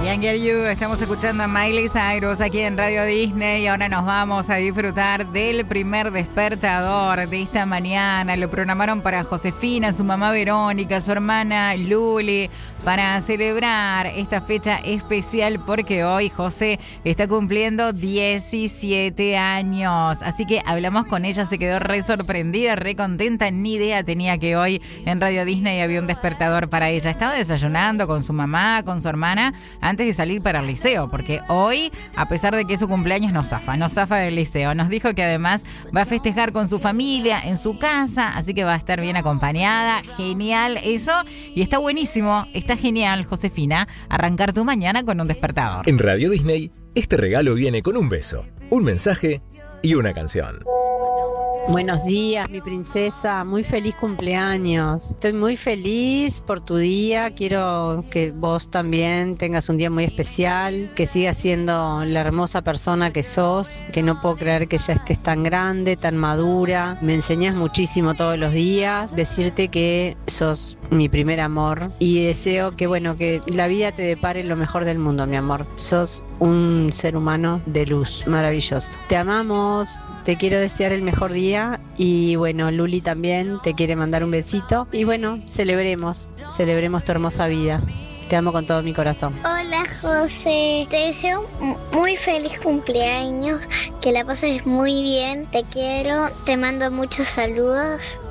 Can't Get You. Estamos escuchando a Miley Cyrus aquí en Radio Disney y ahora nos vamos a disfrutar del primer despertador de esta mañana. Lo programaron para Josefina, su mamá Verónica, su hermana Luli, para celebrar esta fecha especial porque hoy José está cumpliendo 17 años. Así que hablamos con ella, se quedó re sorprendida, re contenta, ni idea tenía que hoy en Radio Disney había un despertador para ella. Estaba desayunando con su mamá, con su hermana, antes de salir para el liceo, porque hoy, a pesar de que es su cumpleaños, nos zafa del liceo. Nos dijo que además va a festejar con su familia en su casa, así que va a estar bien acompañada. Genial eso, y está buenísimo, está genial, Josefina, arrancar tu mañana con un despertador. En Radio Disney, este regalo viene con un beso, un mensaje y una canción. Buenos días, mi princesa, muy feliz cumpleaños. Estoy muy feliz por tu día, quiero que vos también tengas un día muy especial, que sigas siendo la hermosa persona que sos, que no puedo creer que ya estés tan grande, tan madura. Me enseñás muchísimo todos los días, decirte que sos mi primer amor y deseo que, bueno, que la vida te depare lo mejor del mundo, mi amor. Sos un ser humano de luz, maravilloso. Te amamos, te quiero desear el mejor día y bueno, Luli también te quiere mandar un besito y bueno, celebremos tu hermosa vida. Te amo con todo mi corazón. Hola José, te deseo muy feliz cumpleaños, que la pases muy bien, te quiero, te mando muchos saludos